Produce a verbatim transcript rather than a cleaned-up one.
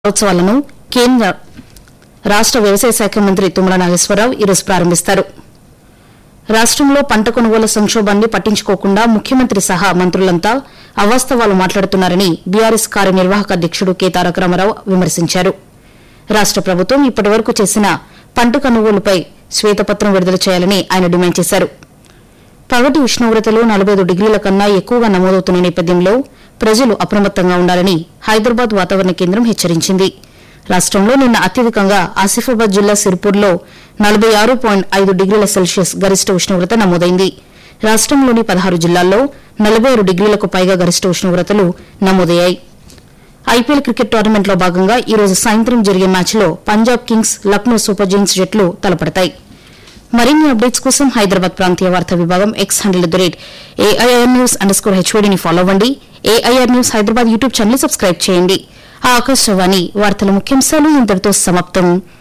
ఉత్సవాలను కేంద్ర రాష్ట వ్యవసాయ శాఖ మంత్రి తుమ్మల నాగేశ్వరరావు ఈరోజు ప్రారంభిస్తారు. రాష్టంలో పంట కొనుగోలు సంక్షోభాన్ని పట్టించుకోకుండా ముఖ్యమంత్రి సహా మంత్రులంతా అవాస్తవాలు మాట్లాడుతున్నారని బీఆర్ఎస్ కార్యనిర్వాహక అధ్యకుడు కె తారక రామారావు విమర్శించారు. రాష్ట ప్రభుత్వం ఇప్పటివరకు చేసిన పంట కొనుగోలుపై శ్వేతపత్రం విడుదల చేయాలని ఆయన డిమాండ్ చేశారు. పగటి ఉష్ణోగ్రతలు నలభై ఐదు డిగ్రీల కన్నా ఎక్కువగా నమోదవుతున్న నేపథ్యంలో ప్రజలు అప్రమత్తంగా ఉండాలని హైదరాబాద్ వాతావరణ కేంద్రం హెచ్చరించింది. రాష్టంలో నిన్న అత్యధికంగా ఆసిఫాబాద్ జిల్లా సిర్పూర్లో నలభై ఆరు పాయింట్ ఐదు డిగ్రీల సెల్సియస్ గరిష్ట ఉష్ణోగ్రత నమోదైంది. రాష్టంలోని పదహారు జిల్లాల్లో నలభై ఆరు డిగ్రీలకు పైగా గరిష్ట ఉష్ణోగ్రతలు నమోదయ్యాయి. ఐపీఎల్ క్రికెట్ టోర్నమెంట్లో భాగంగా ఈ రోజు సాయంత్రం జరిగే మ్యాచ్లో Punjab Kings Lucknow super Giants జట్లు తలపడతాయి. మరిన్ని అప్డేట్స్ కోసం హైదరాబాద్ ప్రాంతీయ వార్తా విభాగం X handle at the rate AIR news under score హెచ్ఓడిని follow అవ్వండి. AIR news Hyderabad YouTube channel subscribe చేయండి. ఆ ఆకాశవాణి వార్తల ముఖ్యాంశాలు ఇంతటితో సమాప్తం.